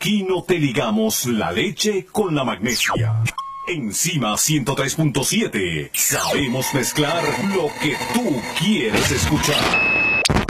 Aquí no te ligamos la leche con la magnesia. Encima 103.7. Sabemos mezclar lo que tú quieres escuchar.